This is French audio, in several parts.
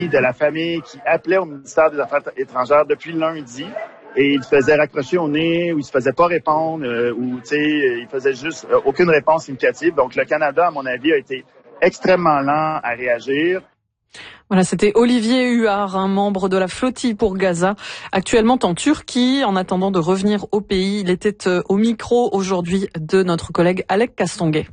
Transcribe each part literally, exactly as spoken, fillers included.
de la famille qui appelait au ministère des Affaires étrangères depuis lundi et il se faisait raccrocher au nez ou il se faisait pas répondre euh, ou tu sais il faisait juste euh, aucune réponse significative. Donc le Canada, à mon avis, a été extrêmement lent à réagir. Voilà, c'était Olivier Huard, un membre de la flottille pour Gaza, actuellement en Turquie, en attendant de revenir au pays. Il était au micro aujourd'hui de notre collègue Alec Castonguay.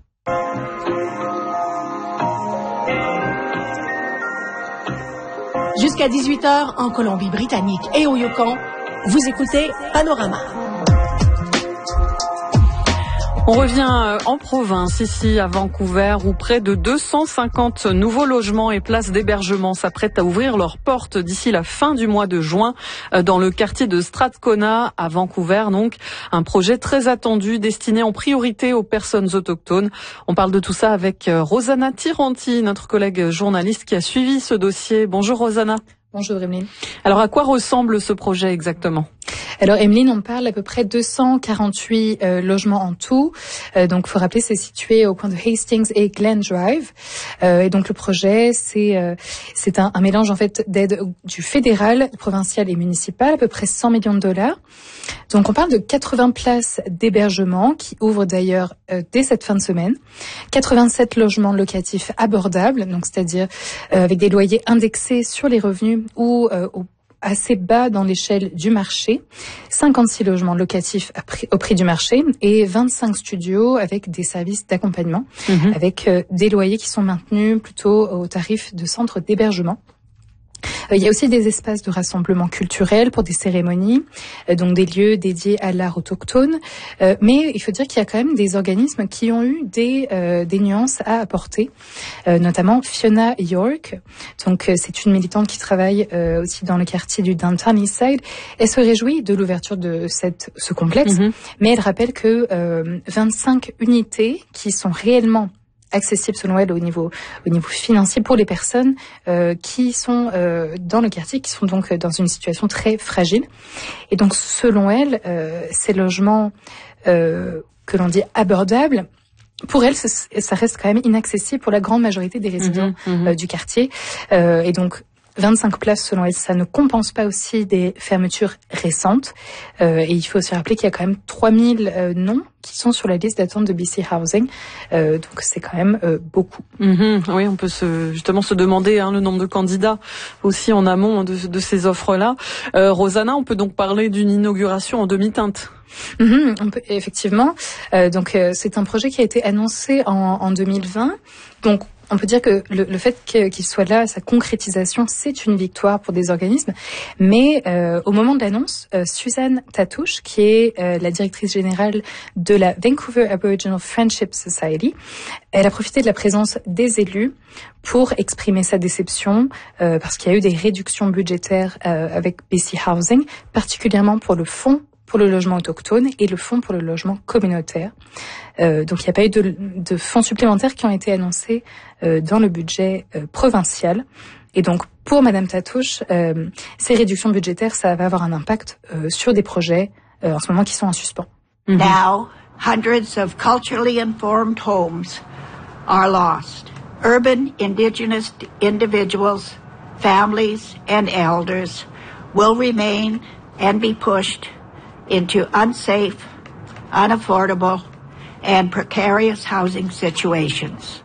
Jusqu'à dix-huit heures en Colombie-Britannique et au Yukon, vous écoutez Panorama. On revient en province, ici à Vancouver, où près de deux cent cinquante nouveaux logements et places d'hébergement s'apprêtent à ouvrir leurs portes d'ici la fin du mois de juin dans le quartier de Strathcona à Vancouver. Donc, un projet très attendu destiné en priorité aux personnes autochtones. On parle de tout ça avec Rosanna Tiranti, notre collègue journaliste qui a suivi ce dossier. Bonjour Rosanna. Bonjour Emeline. Alors à quoi ressemble ce projet exactement ? Alors Emeline, on parle à peu près deux cent quarante-huit euh, logements en tout. Euh, donc il faut rappeler, c'est situé au coin de Hastings et Glen Drive. Euh, et donc le projet, c'est euh, c'est un, un mélange en fait d'aide du fédéral, provincial et municipal, à peu près cent millions de dollars. Donc on parle de quatre-vingts places d'hébergement qui ouvrent d'ailleurs euh, dès cette fin de semaine. quatre-vingt-sept logements locatifs abordables, donc c'est-à-dire euh, avec des loyers indexés sur les revenus ou euh, au assez bas dans l'échelle du marché, cinquante-six logements locatifs au prix du marché et vingt-cinq studios avec des services d'accompagnement, mmh. avec euh, des loyers qui sont maintenus plutôt au tarif de centre d'hébergement. Euh, il y a aussi des espaces de rassemblement culturel pour des cérémonies, euh, donc des lieux dédiés à l'art autochtone. Euh, mais il faut dire qu'il y a quand même des organismes qui ont eu des, euh, des nuances à apporter, euh, notamment Fiona York. Donc euh, c'est une militante qui travaille euh, aussi dans le quartier du Downtown Eastside. Elle se réjouit de l'ouverture de cette, ce complexe, mmh. mais elle rappelle que euh, vingt-cinq unités qui sont réellement accessible selon elle au niveau au niveau financier pour les personnes euh, qui sont euh, dans le quartier, qui sont donc dans une situation très fragile. Et donc selon elle, euh, ces logements euh, que l'on dit abordables, pour elle, ça reste quand même inaccessible pour la grande majorité des résidents mmh, mmh. Euh, du quartier. Euh, et donc vingt-cinq places, selon elle, ça ne compense pas aussi des fermetures récentes. Euh, et il faut aussi rappeler qu'il y a quand même trois mille euh, noms qui sont sur la liste d'attente de B C Housing. Euh, donc c'est quand même euh, beaucoup. Mmh, oui, on peut se, justement se demander hein, le nombre de candidats aussi en amont de, de ces offres-là. Euh, Rosanna, on peut donc parler d'une inauguration en demi-teinte. Mmh, on peut, effectivement. Euh, donc euh, c'est un projet qui a été annoncé en, en deux mille vingt. Donc on peut dire que le, le fait qu'il soit là, sa concrétisation, c'est une victoire pour des organismes. Mais euh, au moment de l'annonce, euh, Suzanne Tatouche, qui est euh, la directrice générale de la Vancouver Aboriginal Friendship Society, elle a profité de la présence des élus pour exprimer sa déception, euh, parce qu'il y a eu des réductions budgétaires euh, avec B C Housing, particulièrement pour le fonds pour le logement autochtone et le fonds pour le logement communautaire. Euh, donc il n'y a pas eu de, de fonds supplémentaires qui ont été annoncés euh, dans le budget euh, provincial. Et donc pour Madame Tatouche, euh, ces réductions budgétaires, ça va avoir un impact euh, sur des projets euh, en ce moment qui sont en suspens. Mm-hmm. Now, hundreds of culturally informed homes are lost. Urban indigenous individuals, families and elders will remain and be pushed into unsafe, unaffordable, and precarious housing situations.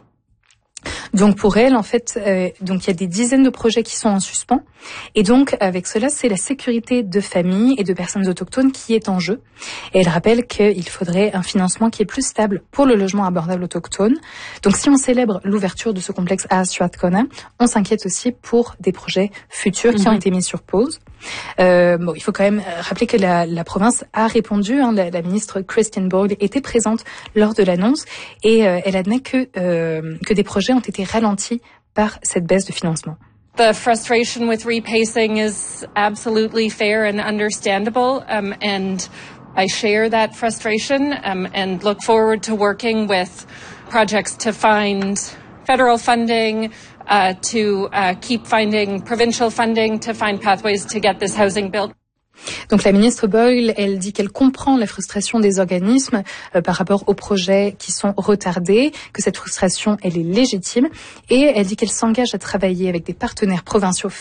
Donc pour elle, en fait, euh, donc il y a des dizaines de projets qui sont en suspens. Et donc avec cela, c'est la sécurité de familles et de personnes autochtones qui est en jeu. Et elle rappelle qu'il faudrait un financement qui est plus stable pour le logement abordable autochtone. Donc si on célèbre l'ouverture de ce complexe à Strathcona, on s'inquiète aussi pour des projets futurs qui mmh. ont été mis sur pause. Euh, bon, il faut quand même rappeler que la, la province a répondu. Hein, la, la ministre Christine Boyle était présente lors de l'annonce et euh, elle admet que euh, que des projets ont été ralentis par cette baisse de financement. The frustration with repacing is absolutely fair and understandable, um, and I share that frustration um, and look forward to working with projects to find federal funding, uh, to uh, keep finding provincial funding, to find pathways to get this housing built. Donc la ministre Boyle, elle dit qu'elle comprend la frustration des organismes euh, par rapport aux projets qui sont retardés, que cette frustration, elle est légitime, et elle dit qu'elle s'engage à travailler avec des partenaires provinciaux